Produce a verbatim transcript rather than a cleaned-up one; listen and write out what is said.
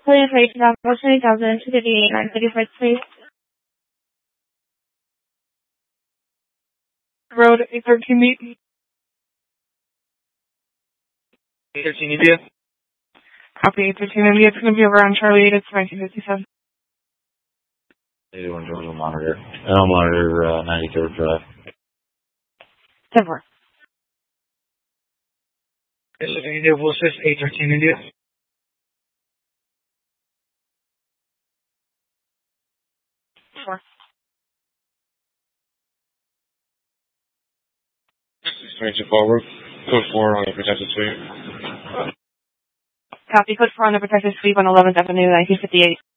Please wait to number twenty thousand two fifty-eight nine thirty-five, please. Road eight thirteen meet. eight thirteen India. Copy eight thirteen India. It's going to be over on Charlie eight. It's nineteen fifty-seven. eighty-one Georgia monitor. I'll monitor uh, ninety-third Drive. ten four. eleven India, we'll assist eight thirteen India. four. twenty-two forward. Code four on the protected suite. Copy. Code four on the protected suite on eleventh Avenue, nineteen fifty-eight.